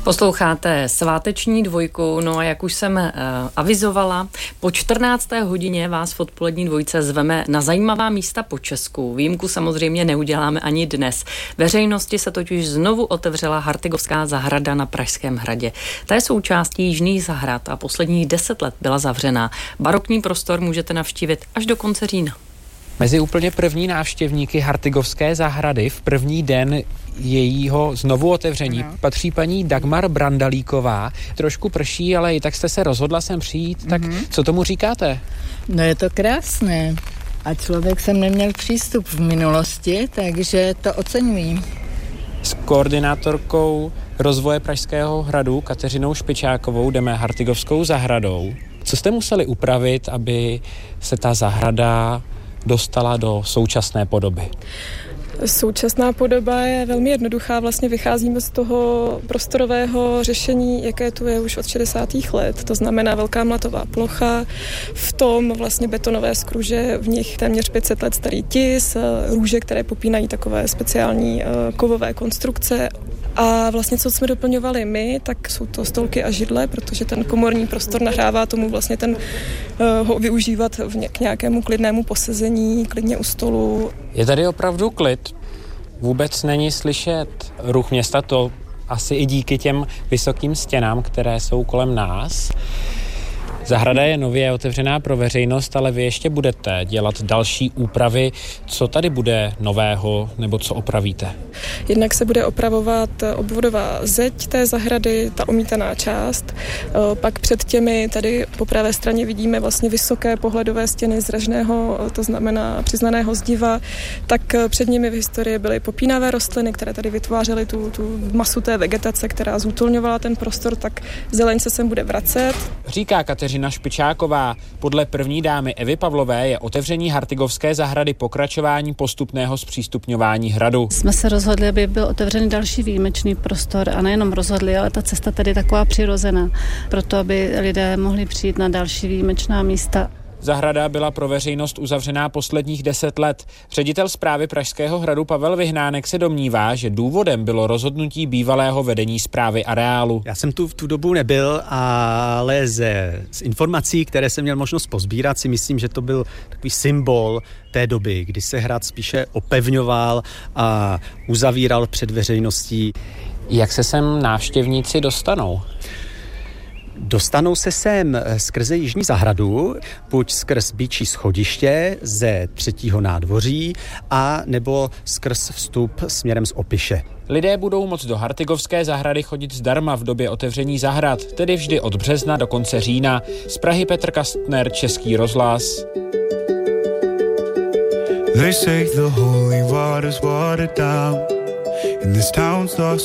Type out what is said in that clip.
Posloucháte sváteční dvojku, no a jak už jsem avizovala, po 14. hodině vás v odpolední dvojce zveme na zajímavá místa po Česku. Výjimku samozřejmě neuděláme ani dnes. Veřejnosti se totiž znovu otevřela Hartygovská zahrada na Pražském hradě. Ta je součástí jižních zahrad a posledních 10 let byla zavřená. Barokní prostor můžete navštívit až do konce října. Mezi úplně první návštěvníky Hartygovské zahrady v první den jejího znovu otevření patří paní Dagmar Brandalíková. Trošku prší, ale i tak jste se rozhodla sem přijít, tak co tomu říkáte? No je to krásné a člověk sem neměl přístup v minulosti, takže to oceňuji. S koordinátorkou rozvoje Pražského hradu Kateřinou Špičákovou jdeme Hartygovskou zahradou. Co jste museli upravit, aby se ta zahrada dostala do současné podoby? Současná podoba je velmi jednoduchá, vlastně vycházíme z toho prostorového řešení, jaké tu je už od 60. let, to znamená velká mlatová plocha, v tom vlastně betonové skruže, v nich téměř 500 let starý tis, růže, které popínají takové speciální kovové konstrukce. A vlastně co jsme doplňovali my, tak jsou to stolky a židle, protože ten komorní prostor nahrává tomu vlastně ho využívat k nějakému klidnému posezení, klidně u stolu. Je tady opravdu klid? Vůbec není slyšet ruch města, to asi i díky těm vysokým stěnám, které jsou kolem nás. Zahrada je nově otevřená pro veřejnost, ale vy ještě budete dělat další úpravy. Co tady bude nového, nebo co opravíte? Jednak se bude opravovat obvodová zeď té zahrady, ta omítaná část. Pak před těmi, tady po pravé straně vidíme vlastně vysoké pohledové stěny z ražného, to znamená přiznaného zdiva. Tak před nimi v historii byly popínavé rostliny, které tady vytvářely tu masu té vegetace, která zútulňovala ten prostor, tak zeleň se sem bude vracet. Říká Kateřina Špičáková. Podle první dámy Evy Pavlové je otevření Hartygovské zahrady pokračování postupného zpřístupňování hradu. Jsme se rozhodli, aby byl otevřený další výjimečný prostor a nejenom rozhodli, ale ta cesta tady je taková přirozená, proto aby lidé mohli přijít na další výjimečná místa. Zahrada byla pro veřejnost uzavřená posledních 10 let. Ředitel správy Pražského hradu Pavel Vyhnánek se domnívá, že důvodem bylo rozhodnutí bývalého vedení správy areálu. Já jsem tu v tu dobu nebyl, ale z informací, které jsem měl možnost pozbírat, si myslím, že to byl takový symbol té doby, kdy se hrad spíše opevňoval a uzavíral před veřejností. Jak se sem návštěvníci dostanou? Dostanou se sem skrze Jižní zahradu, buď skrz býčí schodiště ze 3. nádvoří a nebo skrz vstup směrem z Opiše. Lidé budou moct do Hartygovské zahrady chodit zdarma v době otevření zahrad, tedy vždy od března do konce října. Z Prahy Petr Kastner, Český rozhlas. They say the holy water's watered down and this town's lost